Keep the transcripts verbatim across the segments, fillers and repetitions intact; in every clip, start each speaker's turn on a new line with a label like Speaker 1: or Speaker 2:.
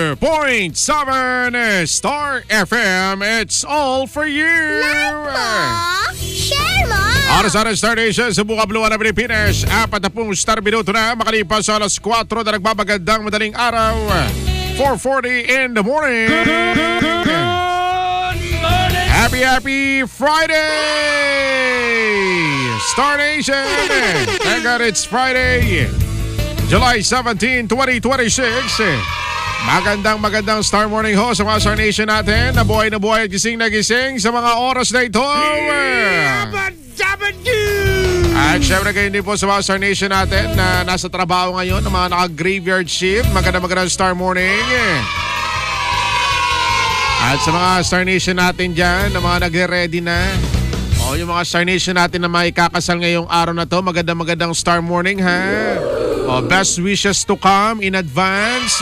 Speaker 1: point seven Star F M. It's all for you.
Speaker 2: Like mo, share mo.
Speaker 1: Oras sa Star Nation sa buka Blue ng Pilipinas. Apat na pong star minuto na makalipas sa alas kwatro na nagbabagandang madaling araw. four forty in the morning.
Speaker 3: Good morning.
Speaker 1: Happy, happy Friday! Star Nation! Thank God it's Friday, July seventeenth, twenty twenty-six. Magandang magandang Star Morning ho sa mga Star Nation natin. Nabuhay na buhay at gising na gising sa mga oras na ito. At syempre kayo din po sa mga Star Nation natin na nasa trabaho ngayon, ng mga naka-graveyard shift. Magandang magandang Star Morning. At sa mga Star Nation natin dyan, na mga nagre-ready na, o yung mga Star Nation natin na maikakasal ngayong araw na to, magandang magandang Star Morning ha. O best wishes to come in advance.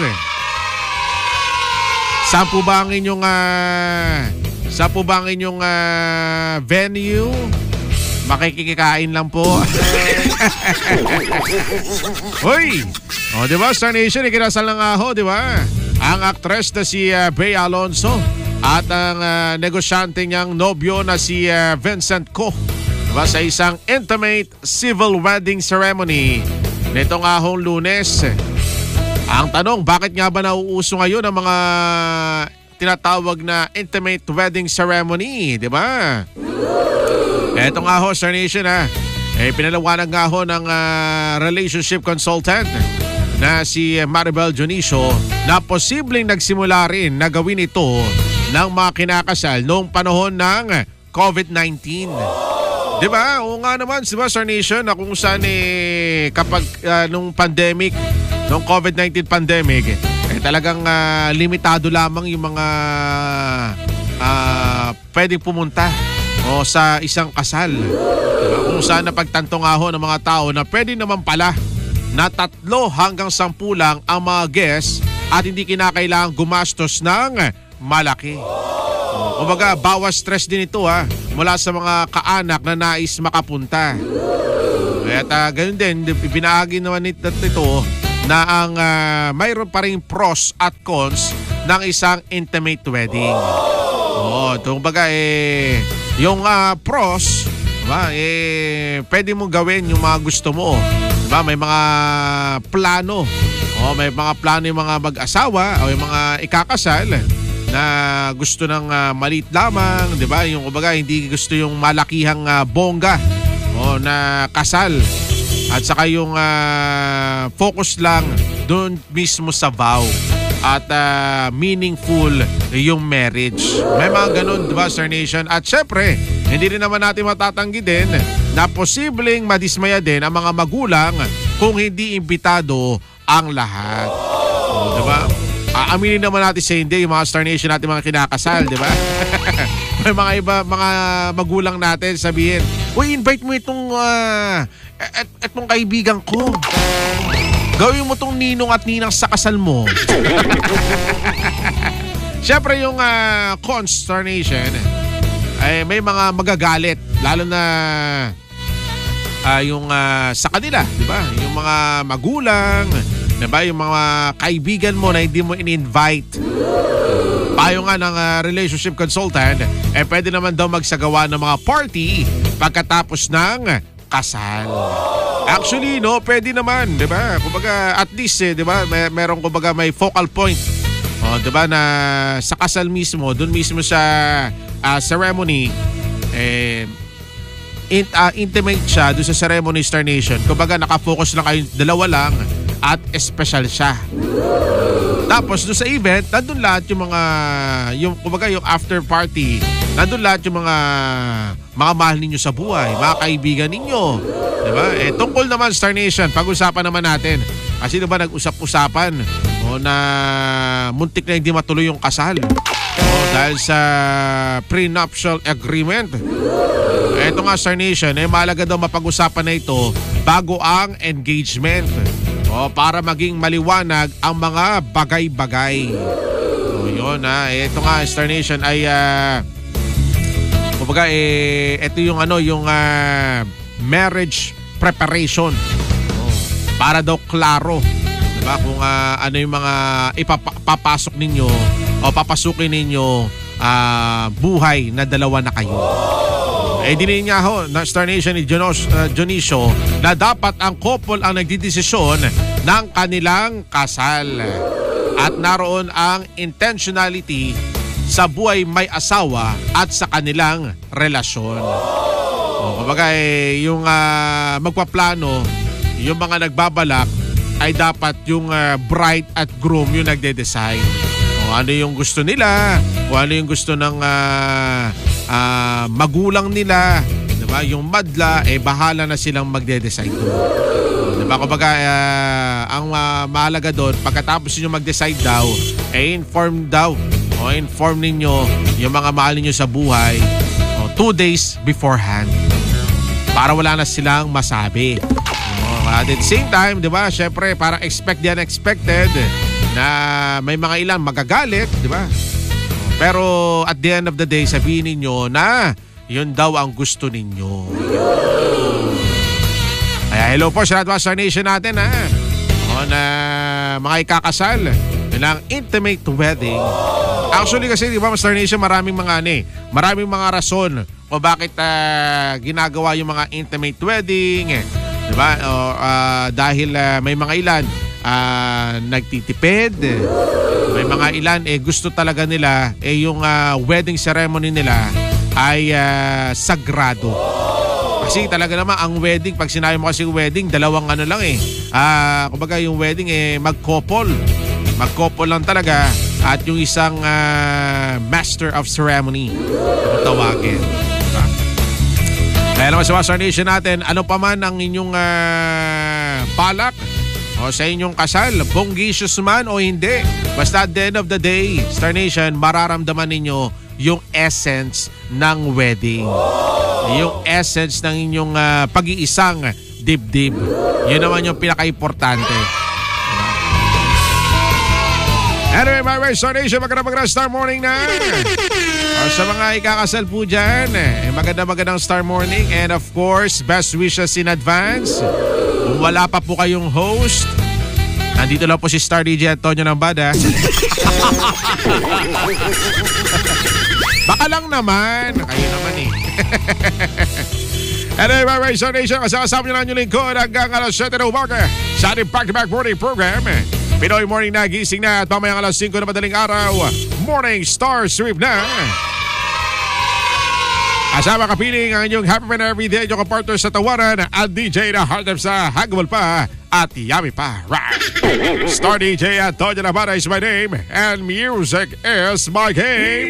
Speaker 1: Saan po ba ang inyong, uh, saan po ba ang inyong uh, venue? Makikikain lang po. Hoy! O diba Star Nation, ikinasal na nga ho, diba? Ang actress na si uh, Bea Alonzo at ang uh, negosyante niyang nobyo na si uh, Vincent Co. Diba, sa isang intimate civil wedding ceremony nitong ahong Lunes. Ang tanong, bakit nga ba nauuso ngayon ang mga tinatawag na intimate wedding ceremony? Diba? Eto nga ho, Star Nation ha. Eh, pinalawanag nga ho ng uh, relationship consultant na si Maribel Dionisio na posibleng nagsimula rin na gawin ito ng mga kinakasal noong panahon ng COVID nineteen. Diba? Oo nga naman, diba, Star Nation, na kung saan eh, kapag uh, nung pandemic, nung COVID nineteen pandemic, eh, talagang uh, limitado lamang yung mga uh, pwedeng pumunta o sa isang kasal. Diba? Kung saan napagtanto nga ho ng mga tao na pwede naman pala na tatlo hanggang sampu lang ang mga guests at hindi kinakailangang gumastos ng malaki. O, kumbaga, bawas stress din ito ha, mula sa mga kaanak na nais makapunta. At uh, ganun din, binahagi naman nito na ang uh, mayroon pa rin pros at cons ng isang intimate wedding. O, kumbaga eh, yung uh, pros, diba, eh, pwede mong gawin yung mga gusto mo. Diba? May mga plano. O may mga plano yung mga mag-asawa o yung mga ikakasal na gusto ng uh, maliit lamang, diba? Yung kumbaga hindi gusto yung malakihang uh, bongga o na kasal. At saka yung uh, focus lang doon mismo sa vow at uh, meaningful yung marriage. May mga ganun, diba, Star Nation? At syempre, hindi rin naman natin matatanggi din na posibleng madismaya din ang mga magulang kung hindi imbitado ang lahat. O, diba? Aaminin naman natin sa hindi yung mga Star Nation natin mga kinakasal, diba? May mga iba, mga magulang natin sabihin, uy, invite mo itong uh, et, etong kaibigan ko. Gawin mo tong ninong at ninang sa kasal mo. Siyempre yung uh, cons, Star Nation, ay may mga magagalit, lalo na uh, yung uh, sa kanila, di ba? Yung mga magulang, di ba? Yung mga kaibigan mo na hindi mo in-invite. Payo nga ng uh, relationship consultant, eh pwede naman daw magsagawa ng mga party pagkatapos ng kasal. Actually, no, pwede naman, di ba? Kumbaga, at least, eh, di ba? May, meron kumbaga may focal point. O, di ba, na sa kasal mismo, dun mismo sa uh, ceremony, eh, in, uh, intimate siya dun sa ceremony, Star Nation. Kumbaga, nakafocus lang kayo, dalawa lang, at special siya. Tapos, dun sa event, nandun lahat yung mga, yung, kumbaga, yung after party, nandun lahat yung mga, mga mahal ninyo sa buhay, mga kaibigan ninyo. Diba? Eh, tungkol naman, Star Nation, pag-usapan naman natin. Kasi diba nag-usap-usapan o na muntik na hindi matuloy yung kasal. O, dahil sa prenuptial agreement. Ito nga, Star Nation, eh, mahalaga daw mapag-usapan na ito bago ang engagement. O, para maging maliwanag ang mga bagay-bagay. O, yun ha. Ito nga, Star Nation, ay uh, kumbaga, eh, ito yung ano, yung uh, marriage preparation. Oh, para daw klaro, Diba? Kung uh, ano yung mga ipapasok ninyo o papasukin ninyo uh, buhay na dalawa na kayo. Eh dinin niya ho na Star Nation ni Jonos, uh, Jonicio na dapat ang couple ang nagdidesisyon ng kanilang kasal. At naroon ang intentionality sa buhay may asawa at sa kanilang relasyon. O, kumbaga eh, yung uh, magpaplano, yung mga nagbabalak ay dapat yung uh, bride at groom yung nagde-decide. O, ano yung gusto nila, o ano yung gusto ng uh, uh, magulang nila, diba? Yung madla, eh bahala na silang magde-decide doon. Diba? Kumbaga, uh, ang uh, mahalaga doon, pagkatapos nyo mag-decide daw, eh inform daw, o inform ninyo yung mga mahal ninyo sa buhay o, two days beforehand para wala na silang masabi. O, at the same time, di ba, syempre parang expect the unexpected na may mga ilan magagalit, di ba? Pero at the end of the day, sabihin ninyo na yun daw ang gusto ninyo. Kaya hello po sa lahat Star Nation natin, ha? O, na mga ikakasal ng intimate wedding. Actually kasi, di ba, Star Nation, maraming mga ano eh, maraming mga rason o bakit uh, ginagawa yung mga intimate wedding, eh, di ba? O, uh, dahil uh, may mga ilan uh, nagtitipid, may mga ilan eh gusto talaga nila eh yung uh, wedding ceremony nila ay uh, sagrado. Kasi talaga naman ang wedding, pag sinabi mo kasi wedding, dalawang ano lang eh. Uh, kumbaga yung wedding eh mag-couple. Mag-couple lang talaga. At yung isang uh, master of ceremony ang tawagin. Diba? Kaya naman sa Star Nation natin, ano pa man ang inyong uh, balak o sa inyong kasal, bonggisius man o hindi. Basta at the end of the day, Star Nation, mararamdaman ninyo yung essence ng wedding. Yung essence ng inyong uh, pag-iisang dibdib. Yun naman yung pinaka-importante. Anyway, my way, Star Nation, magandang magandang Star Morning na. O sa mga ikakasal po dyan, eh, magandang magandang Star Morning. And of course, best wishes in advance. Kung wala pa po kayong host, nandito lang po si Star D J Antonio Nambada. Baka lang naman. Kayo naman eh. Anyway, my way, Star Nation, kasama nyo lang yung lingkod hanggang alas siyete na umaga sa ating back-to-back morning program. Pinoy Morning na, gising na at mamayang alas singko na madaling araw, Morning Star Sweep na. Kasama kapiling ang inyong happy man everyday, yung kapartner sa tawaran at D J na hardap sa hagabal pa at yummy pa. Right. Star D J at Antonio Nambada is my name and music is my game.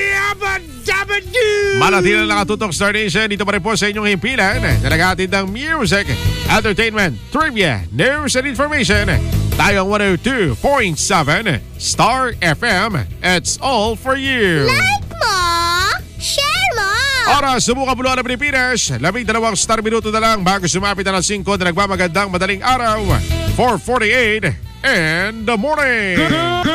Speaker 1: Manatili na nakatutok Star Nation dito pa rin po sa inyong himpilan na naghatid ng music, entertainment, trivia, news and information. Tayo ang one oh two point seven Star F M. It's all for you.
Speaker 2: Like mo! Share mo!
Speaker 1: Oras, sumuka buluan ng Pilipinas. Labing dalawang star minuto na lang bago sumapit na ng singko na nagmamagandang madaling araw. four forty-eight in the morning.